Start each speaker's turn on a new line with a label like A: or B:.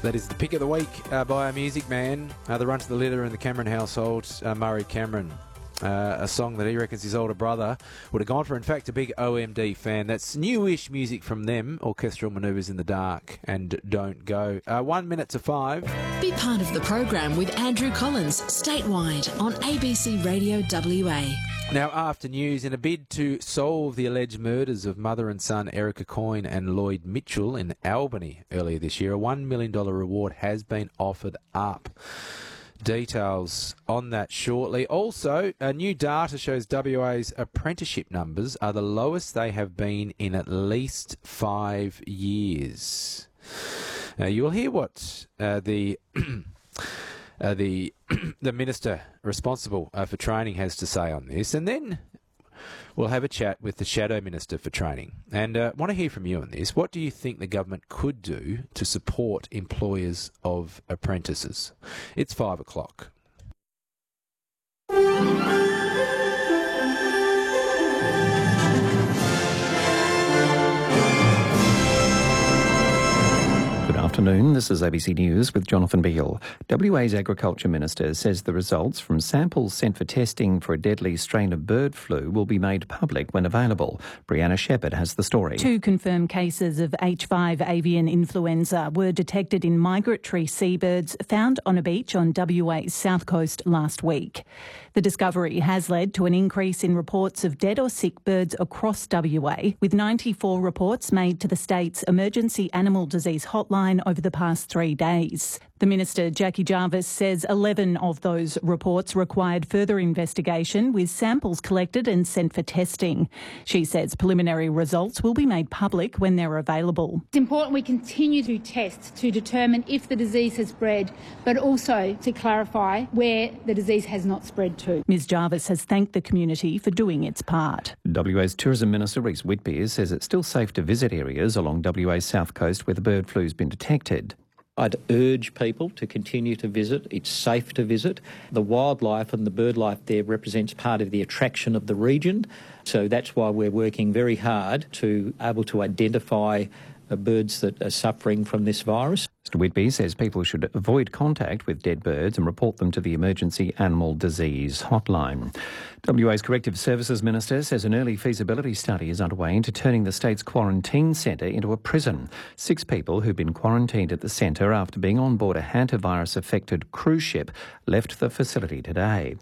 A: That is the pick of the week by a music man. The Run to the Litter in the Cameron household, Murray Cameron. A song that he reckons his older brother would have gone for. In fact, a big OMD fan. That's newish music from them. Orchestral Manoeuvres in the Dark and Don't Go. 1 minute to 5.
B: Be part of the program with Andrew Collins, statewide on ABC Radio WA.
A: Now, after news, in a bid to solve the alleged murders of mother and son Erica Coyne and Lloyd Mitchell in Albany earlier this year, a $1 million reward has been offered up. Details on that shortly. Also, new data shows WA's apprenticeship numbers are the lowest they have been in at least 5 years. You'll hear what the minister responsible for training has to say on this, and then we'll have a chat with the Shadow Minister for Training. And I want to hear from you on this. What do you think the government could do to support employers of apprentices? It's 5 o'clock.
C: Good afternoon, this is ABC News with Jonathan Beale. WA's Agriculture Minister says the results from samples sent for testing for a deadly strain of bird flu will be made public when available. Brianna Shepherd has the story.
D: 2 confirmed cases of H5 avian influenza were detected in migratory seabirds found on a beach on WA's south coast last week. The discovery has led to an increase in reports of dead or sick birds across WA, with 94 reports made to the state's Emergency Animal Disease Hotline over the past 3 days. The Minister, Jackie Jarvis, says 11 of those reports required further investigation, with samples collected and sent for testing. She says preliminary results will be made public when they're available.
E: It's important we continue to test to determine if the disease has spread, but also to clarify where the disease has not spread to.
D: Ms Jarvis has thanked the community for doing its part.
C: WA's Tourism Minister, Reece Whitbeer, says it's still safe to visit areas along WA's south coast where the bird flu's been detected.
F: I'd urge people to continue to visit. It's safe to visit. The wildlife and the bird life there represents part of the attraction of the region. So that's why we're working very hard to able to identify birds that are suffering from this virus.
C: Mr Whitby says people should avoid contact with dead birds and report them to the Emergency Animal Disease Hotline. WA's Corrective Services Minister says an early feasibility study is underway into turning the state's quarantine centre into a prison. 6 people who've been quarantined at the centre after being on board a hantavirus-affected cruise ship left the facility today.